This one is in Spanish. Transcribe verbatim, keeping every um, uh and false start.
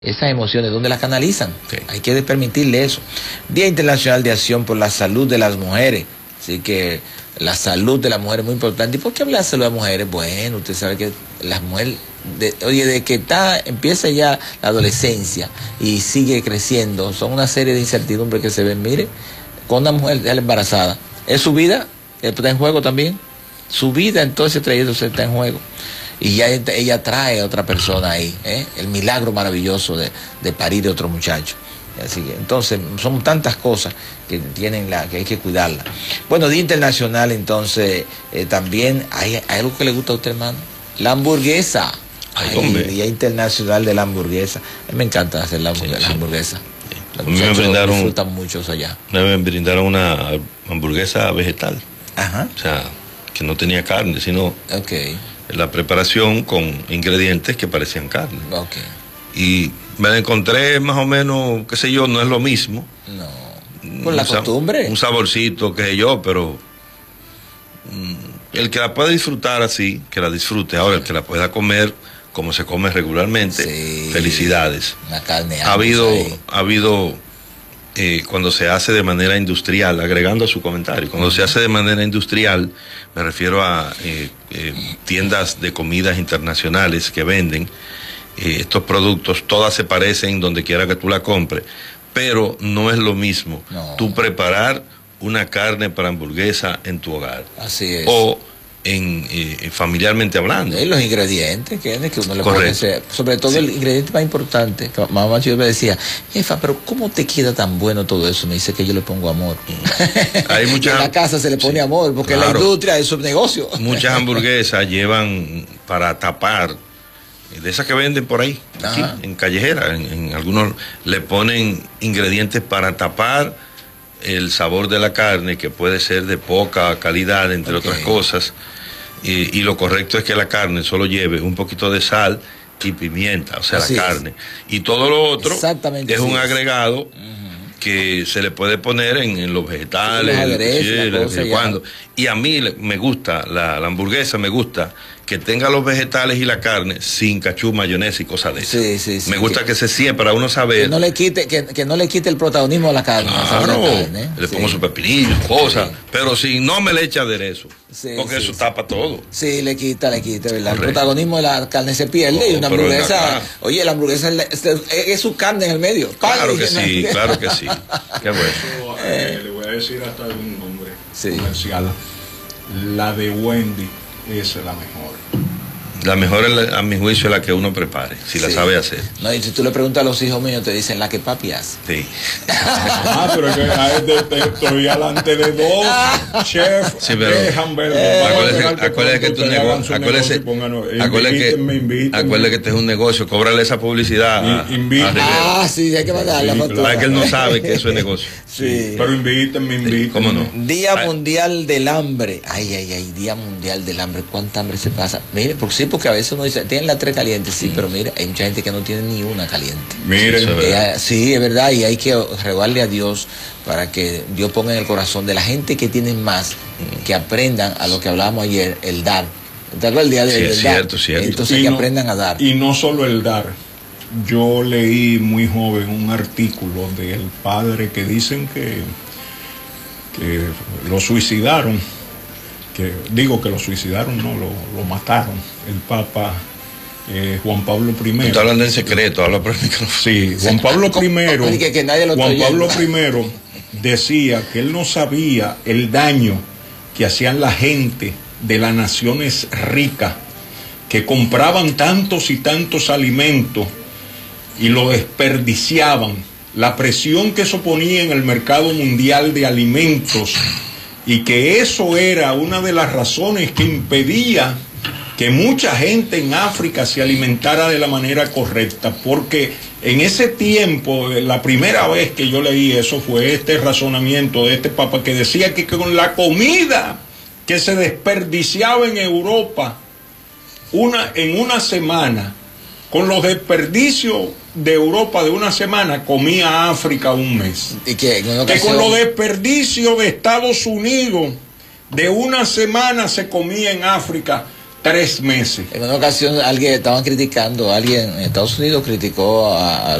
esas emociones, ¿dónde las canalizan? Sí. Hay que permitirle eso. Día Internacional de Acción por la Salud de las Mujeres. Así que la salud de la mujer es muy importante. ¿Y por qué hablar de salud de las mujeres? Bueno, usted sabe que las mujeres, de, oye, de que está, empieza ya la adolescencia y sigue creciendo, son una serie de incertidumbres que se ven. Mire, con una mujer ya embarazada, ¿es su vida? ¿Está en juego también? Su vida en todo ese trayecto se está en juego. Y ya ella trae a otra persona ahí, ¿eh? El milagro maravilloso de, de parir a otro muchacho. Así que, entonces, son tantas cosas que tienen la, que hay que cuidarla. Bueno, Día Internacional, entonces, eh, también hay, hay algo que le gusta a usted, hermano. La hamburguesa. Ay, Ay, Día Internacional de la Hamburguesa. A mí me encanta hacer la, sí, la sí. hamburguesa. Sí. Los muchachos me brindaron, disfrutan mucho eso allá. Me brindaron una hamburguesa vegetal. Ajá. O sea, que no tenía carne, sino okay. la preparación con ingredientes que parecían carne. Okay. Y me la encontré más o menos, qué sé yo, no es lo mismo. No. Por la un costumbre. Un saborcito, qué sé yo, pero mm, el que la pueda disfrutar así, que la disfrute. Ahora, el que la pueda comer como se come regularmente, sí, felicidades. Una carne ha habido, ha habido eh, cuando se hace de manera industrial, agregando a su comentario, cuando uh-huh. se hace de manera industrial, me refiero a eh, eh, tiendas de comidas internacionales que venden eh, estos productos, todas se parecen donde quiera que tú la compres, pero no es lo mismo no. tú preparar una carne para hamburguesa en tu hogar. Así es. O en eh, familiarmente hablando. Y los ingredientes que, que uno le pone, sobre todo sí. El ingrediente más importante, que mamá yo me decía, jefa, pero ¿cómo te queda tan bueno todo eso? Me dice que yo le pongo amor. Hay muchas, en la casa se le pone sí, amor, porque claro, la industria es un negocio. Muchas hamburguesas llevan para tapar, de esas que venden por ahí, aquí, en callejera, en, en algunos le ponen ingredientes para tapar el sabor de la carne, que puede ser de poca calidad, entre okay. otras cosas, y, y lo correcto es que la carne solo lleve un poquito de sal y pimienta, o sea, así la carne, es. Y todo lo otro es un agregado uh-huh. que se le puede poner en, en los vegetales, sí, aderezos, sí, la cosa cuando. Y a mí me gusta, la, la hamburguesa me gusta que tenga los vegetales y la carne sin cachú, mayonesa y cosas de esas. Sí, sí, sí, me gusta que, que se siempre para uno saber. Que no le quite, que, que no le quite el protagonismo a la carne. Claro, la carne, ¿eh? Le sí. pongo su pepinillo, cosas, sí. Pero si no me le echa aderezo, sí, porque sí, eso sí. tapa todo. Sí, le quita, le quita, ¿verdad? Correcto. El protagonismo de la carne se pierde no, y una hamburguesa, oye, la hamburguesa es, es, es su carne en el medio. Claro que sí, claro que sí. Qué bueno. Eso, eh, le voy a decir hasta un nombre sí. comercial. La de Wendy es la mejor. La mejor, a mi juicio, es la que uno prepare, si sí. la sabe hacer. No, y si tú le preguntas a los hijos míos, te dicen la que papi hace. Sí. Ah, pero que estoy delante de dos chefs. Sí, pero dejan ver. Eh, acuérdese, acuérdese que tu negocio. Acuérdese, acuérdese que, acuérdese que este es un negocio. Cóbrale esa publicidad. A, inviten. Ah, sí, hay que mandar la factura. Para que él no sabe que eso es negocio. Sí. Pero invítenme, invítenme. Sí, ¿cómo no? Día ay. Mundial del Hambre. Ay, ay, ay, Día Mundial del Hambre. ¿Cuánta hambre se pasa? Mire, porque sí, porque a veces uno dice, tienen las tres calientes, sí, mm. pero mira, hay mucha gente que no tiene ni una caliente. Miren. Eh, sí, es verdad, y hay que rogarle a Dios para que Dios ponga en el corazón de la gente que tiene más, mm. que aprendan a lo que hablábamos ayer, el dar. ¿Te acuerdas el día del, sí, del cierto, dar? Cierto. Entonces y que no, aprendan a dar. Y no solo el dar. Yo leí muy joven un artículo del padre que dicen que, que lo suicidaron. Que digo que lo suicidaron, no, lo, lo mataron. El Papa eh, Juan Pablo primero. Está hablando en secreto, habla por el micrófono. Sí, Juan Pablo primero. que, que nadie lo Juan Pablo primero decía que él no sabía el daño que hacían la gente de las naciones ricas, que compraban tantos y tantos alimentos y lo desperdiciaban. La presión que eso ponía en el mercado mundial de alimentos, y que eso era una de las razones que impedía que mucha gente en África se alimentara de la manera correcta, porque en ese tiempo, la primera vez que yo leí eso fue este razonamiento de este papa que decía que con la comida que se desperdiciaba en Europa una, en una semana, con los desperdicios de Europa de una semana, comía África un mes. ¿Y qué? Que con los desperdicios de Estados Unidos de una semana se comía en África tres meses. En una ocasión alguien estaban criticando, alguien en Estados Unidos criticó a, a